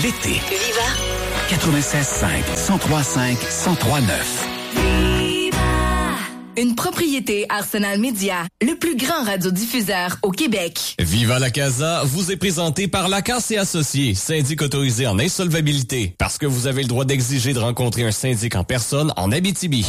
l'été. Viva 96.5, 103.5, 103.9. Une propriété Arsenal Média, le plus grand radiodiffuseur au Québec. Viva la Casa vous est présenté par Lacasse et Associés, syndic autorisé en insolvabilité, parce que vous avez le droit d'exiger de rencontrer un syndic en personne en Abitibi.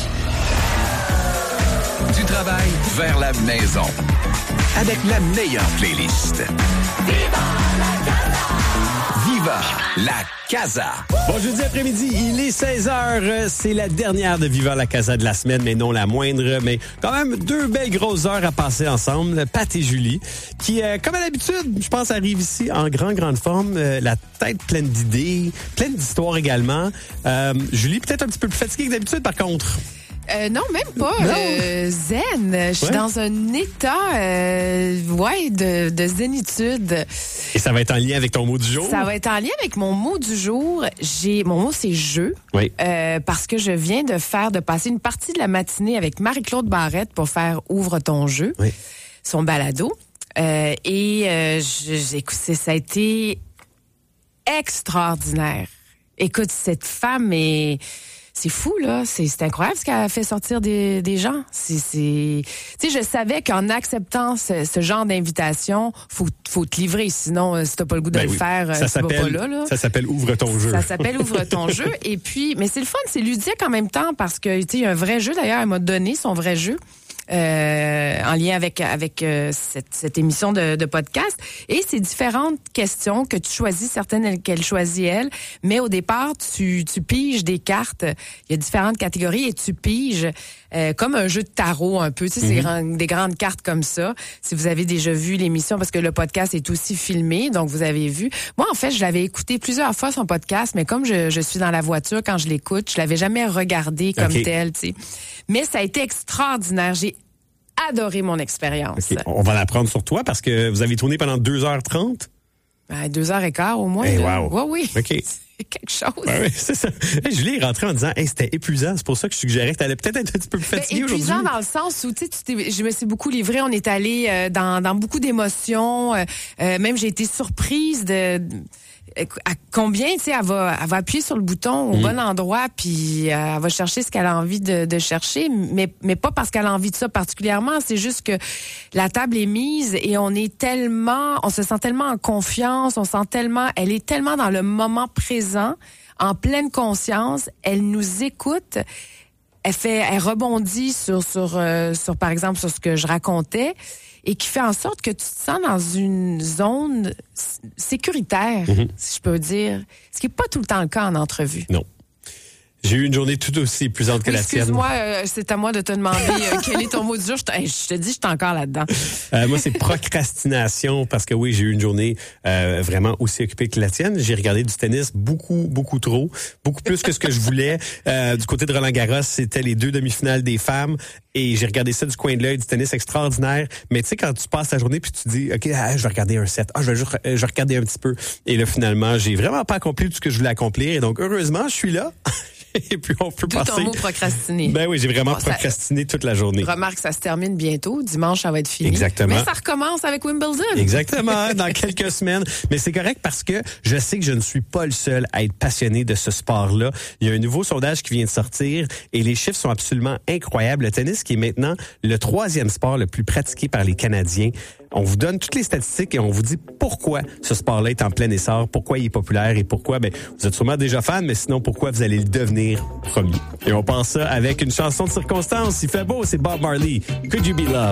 Du travail vers la maison. Avec la meilleure playlist. Viva la Casa! Viva la Casa! Bon jeudi après-midi, il est 16h. C'est la dernière de Viva la Casa de la semaine, mais non la moindre. Mais quand même, 2 belles grosses heures à passer ensemble. Pat et Julie, qui, comme à l'habitude, je pense, arrivent ici en grande forme. La tête pleine d'idées, pleine d'histoires également. Julie, peut-être un petit peu plus fatiguée que d'habitude, par contre. Non, même pas. Zen. Je suis dans un état de zénitude. Et ça va être en lien avec ton mot du jour? Ça va être en lien avec mon mot du jour. Mon mot, c'est « jeu ». Oui. Parce que je viens de passer une partie de la matinée avec Marie-Claude Barrette pour faire « Ouvre ton jeu oui. », son balado. Écoute, ça a été extraordinaire. Écoute, cette femme est... C'est fou, là. C'est incroyable ce qu'elle a fait sortir des gens. Tu sais, je savais qu'en acceptant ce genre d'invitation, faut te livrer. Sinon, si t'as pas le goût de le faire, tu vas pas là. Ça s'appelle Ouvre ton jeu. Ça s'appelle Ouvre ton jeu. Et puis, mais c'est le fun, c'est ludique en même temps parce que, tu sais, il y a un vrai jeu. D'ailleurs, elle m'a donné son vrai jeu. En lien avec cette émission de podcast. Et c'est différentes questions que tu choisis, certaines qu'elle choisit elle, mais au départ, tu piges des cartes. Il y a différentes catégories et tu piges comme un jeu de tarot un peu. Tu sais, c'est des grandes cartes comme ça. Si vous avez déjà vu l'émission, parce que le podcast est aussi filmé, donc vous avez vu. Moi, en fait, je l'avais écouté plusieurs fois, son podcast, mais comme je suis dans la voiture quand je l'écoute, je l'avais jamais regardé comme tel, tu sais. Mais ça a été extraordinaire. J'ai adoré mon expérience. Okay. On va l'apprendre sur toi parce que vous avez tourné pendant 2h30. 2h15 au moins. Hey, wow. Oui. OK. C'est quelque chose. Oui, c'est ça. Hey, Julie est rentrée en disant c'était épisant. C'est pour ça que je suggérais que tu allais peut-être être un petit peu plus fatiguée aujourd'hui. Épuisant dans le sens où je me suis beaucoup livrée. On est allé dans beaucoup d'émotions. Même j'ai été surprise à combien, tu sais, elle va appuyer sur le bouton au bon endroit, puis elle va chercher ce qu'elle a envie de chercher, mais pas parce qu'elle a envie de ça particulièrement, c'est juste que la table est mise et on se sent tellement en confiance, elle est tellement dans le moment présent, en pleine conscience, elle nous écoute, elle rebondit sur par exemple, sur ce que je racontais, et qui fait en sorte que tu te sens dans une zone sécuritaire, si je peux dire. Ce qui n'est pas tout le temps le cas en entrevue. Non. J'ai eu une journée tout aussi épuisante que la tienne. Excuse-moi, c'est à moi de te demander quel est ton mot du jour. Je te dis, je suis encore là-dedans. Moi, c'est procrastination parce que oui, j'ai eu une journée vraiment aussi occupée que la tienne. J'ai regardé du tennis beaucoup trop, beaucoup plus que ce que je voulais. Du côté de Roland-Garros, c'était les 2 demi-finales des femmes et j'ai regardé ça du coin de l'œil, du tennis extraordinaire. Mais tu sais, quand tu passes la journée puis tu dis, OK, je vais regarder un set, je vais regarder un petit peu. Et là, finalement, j'ai vraiment pas accompli tout ce que je voulais accomplir. Et donc, heureusement, je suis là. Et puis, on peut passer. Tout ton mot procrastiner. Ben oui, j'ai vraiment procrastiné toute la journée. Remarque, ça se termine bientôt. Dimanche, ça va être fini. Exactement. Mais ça recommence avec Wimbledon. Exactement, dans quelques semaines. Mais c'est correct parce que je sais que je ne suis pas le seul à être passionné de ce sport-là. Il y a un nouveau sondage qui vient de sortir et les chiffres sont absolument incroyables. Le tennis qui est maintenant le 3e sport le plus pratiqué par les Canadiens. On vous donne toutes les statistiques et on vous dit pourquoi ce sport-là est en plein essor, pourquoi il est populaire et pourquoi, vous êtes sûrement déjà fan, mais sinon pourquoi vous allez le devenir premier. Et on pense ça avec une chanson de circonstance. Il fait beau, c'est Bob Marley. Could You Be Loved?